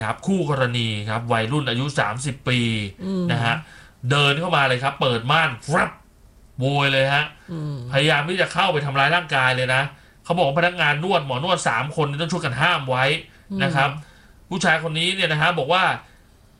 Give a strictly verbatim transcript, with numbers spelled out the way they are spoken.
ครับคู่กรณีครับวัยรุ่นอายุสามสิบปีอืมนะฮะเดินเข้ามาเลยครับเปิดม่านฟับโวยเลยฮะอืมพยายามที่จะเข้าไปทำร้ายร่างกายเลยนะเขาบอกว่าพนักงานนวดหมอนวดสามคนต้องช่วยกันห้ามไว้อืมนะครับผู้ชายคนนี้เนี่ยนะฮะบอกว่า